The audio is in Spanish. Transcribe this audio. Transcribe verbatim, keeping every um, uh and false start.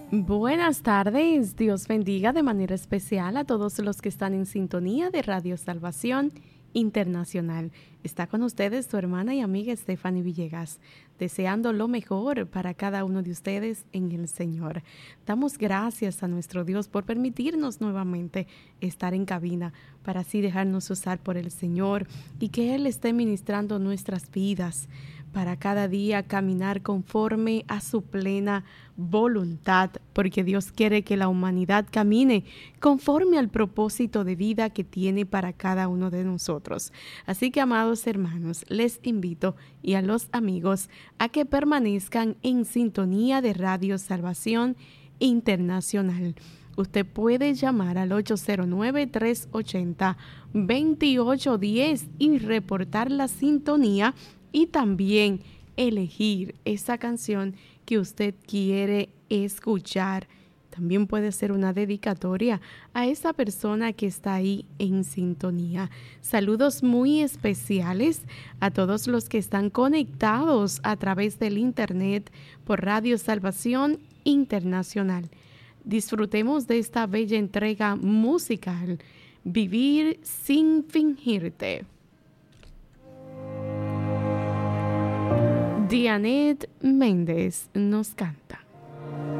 Buenas tardes, Dios bendiga de manera especial a todos los que están en sintonía de Radio Salvación Internacional. Está con ustedes su hermana y amiga Stephanie Villegas, deseando lo mejor para cada uno de ustedes en el Señor. Damos gracias a nuestro Dios por permitirnos nuevamente estar en cabina para así dejarnos usar por el Señor y que Él esté ministrando nuestras vidas para cada día caminar conforme a su plena voluntad, porque Dios quiere que la humanidad camine conforme al propósito de vida que tiene para cada uno de nosotros. Así que, amados hermanos, les invito y a los amigos a que permanezcan en sintonía de Radio Salvación Internacional. Usted puede llamar al ocho cero nueve, tres ocho cero, dos ocho uno cero y reportar la sintonía y también elegir esa canción que usted quiere escuchar. También puede ser una dedicatoria a esa persona que está ahí en sintonía. Saludos muy especiales a todos los que están conectados a través del internet por Radio Salvación Internacional. Disfrutemos de esta bella entrega musical, Vivir sin fingirte. Dianet Méndez nos canta.